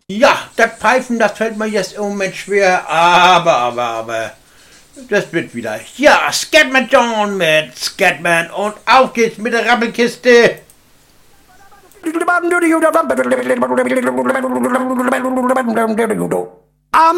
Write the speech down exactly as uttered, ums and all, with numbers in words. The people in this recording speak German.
Ja, das Pfeifen, das fällt mir jetzt im Moment schwer, aber, aber, aber, das wird wieder. Ja, Scatman John mit Scatman und auf geht's mit der Rappelkiste.